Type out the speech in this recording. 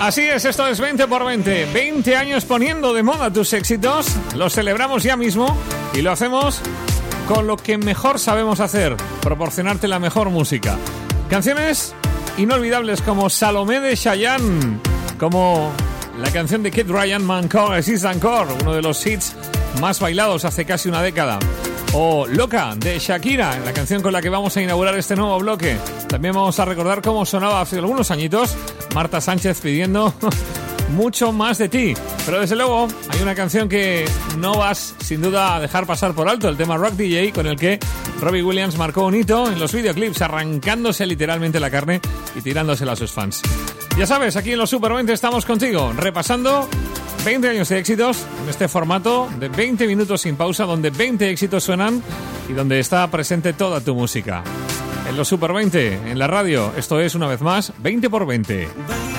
Así es, esto es 20 por 20. 20 años poniendo de moda tus éxitos. Los celebramos ya mismo y lo hacemos con lo que mejor sabemos hacer, proporcionarte la mejor música. Canciones inolvidables como Salomé de Chayanne, como la canción de Kid Ryan, Encore, Exist Encore, uno de los hits más bailados hace casi una década. O Loca, de Shakira, la canción con la que vamos a inaugurar este nuevo bloque. También vamos a recordar cómo sonaba hace algunos añitos Marta Sánchez pidiendo mucho más de ti. Pero desde luego hay una canción que no vas sin duda a dejar pasar por alto, el tema Rock DJ, con el que Robbie Williams marcó un hito en los videoclips, arrancándose literalmente la carne y tirándosela a sus fans. Ya sabes, aquí en los Super 20 estamos contigo, repasando 20 años de éxitos en este formato de 20 minutos sin pausa, donde 20 éxitos suenan y donde está presente toda tu música. En los Super 20, en la radio, esto es una vez más 20 por 20.